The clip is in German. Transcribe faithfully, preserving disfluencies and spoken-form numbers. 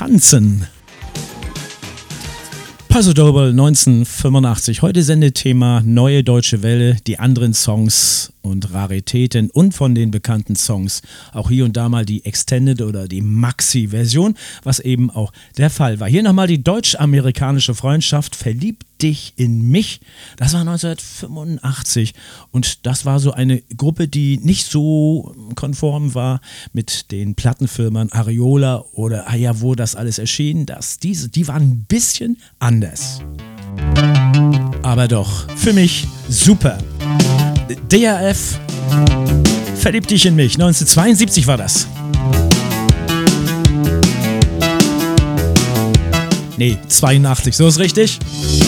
tanzen. Paso Doble neunzehnhundertfünfundachtzig. Heute Sendethema Neue Deutsche Welle, die anderen Songs und Raritäten und von den bekannten Songs auch hier und da mal die Extended oder die Maxi-Version, was eben auch der Fall war. Hier nochmal die deutsch-amerikanische Freundschaft, Verlieb dich in mich. Das war neunzehnhundertfünfundachtzig und das war so eine Gruppe, die nicht so konform war mit den Plattenfirmen Ariola oder ah ja, wo das alles erschien. Das, diese, die waren ein bisschen anders. Aber doch, für mich super. D R F, Verlieb dich in mich, neunzehnhundertzweiundsiebzig war das. Nee, zweiundachtzig, so ist richtig.